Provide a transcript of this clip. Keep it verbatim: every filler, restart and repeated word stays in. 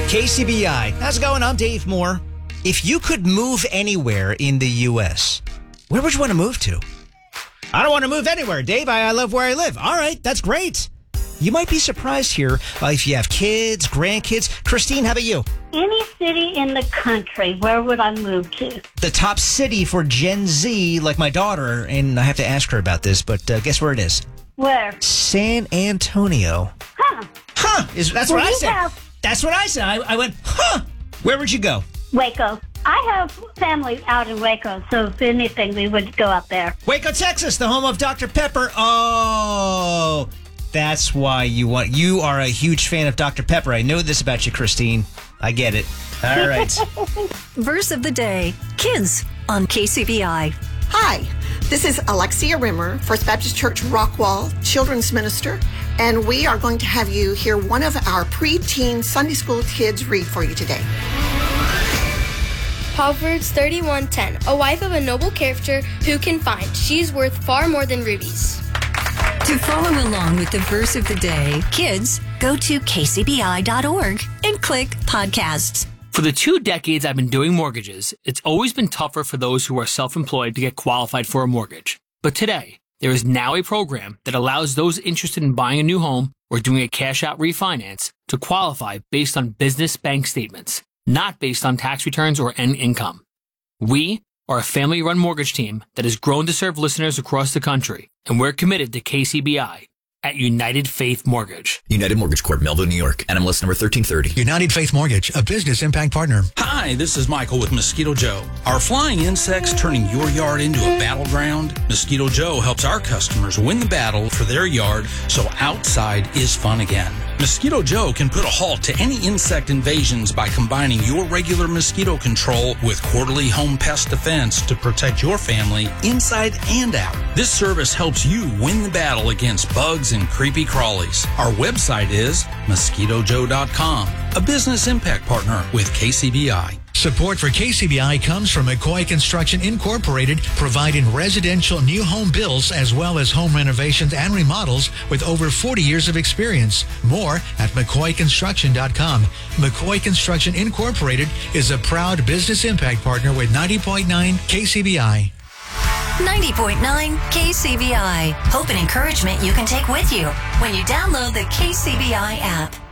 K C B I. How's it going? I'm Dave Moore. If you could move anywhere in the U S, where would you want to move to? I don't want to move anywhere, Dave. I, I love where I live. All right, that's great. You might be surprised here uh, if you have kids, grandkids. Christine, how about you? Any city in the country, where would I move to? The top city for Gen Z, like my daughter, and I have to ask her about this, but uh, guess where it is? Where? San Antonio. Huh. Huh. Is, that's Well, what I you said. have- That's what I said. I, I went, huh. Where would you go? Waco. I have family out in Waco, so if anything, we would go up there. Waco, Texas, the home of Doctor Pepper. Oh, that's why you want. You are a huge fan of Doctor Pepper. I know this about you, Christine. I get it. All right. Verse of the day, kids on K C B I. Hi, this is Alexia Rimmer, First Baptist Church Rockwall Children's Minister, and we are going to have you hear one of our preteen Sunday school kids read for you today. Proverbs thirty-one ten. A wife of a noble character who can find? She's worth far more than rubies. To follow along with the verse of the day, kids, go to k c b i dot org and click podcasts. For the two decades I've been doing mortgages, it's always been tougher for those who are self-employed to get qualified for a mortgage. But today, there is now a program that allows those interested in buying a new home or doing a cash-out refinance to qualify based on business bank statements, not based on tax returns or end income. We are a family-run mortgage team that has grown to serve listeners across the country, and we're committed to K C B I at United Faith Mortgage. United Mortgage Corp, Melville, New York. N M L S number thirteen thirty. United Faith Mortgage, a business impact partner. Hi, this is Michael with Mosquito Joe. Are flying insects turning your yard into a battleground? Mosquito Joe helps our customers win the battle for their yard so outside is fun again. Mosquito Joe can put a halt to any insect invasions by combining your regular mosquito control with quarterly home pest defense to protect your family inside and out. This service helps you win the battle against bugs and creepy crawlies. Our website is mosquito joe dot com, a business impact partner with K C B I. Support for K C B I comes from McCoy Construction Incorporated, providing residential new home builds as well as home renovations and remodels with over forty years of experience. More at mccoy construction dot com. McCoy Construction Incorporated is a proud business impact partner with ninety point nine K C B I. ninety point nine K C B I. Hope and encouragement you can take with you when you download the K C B I app.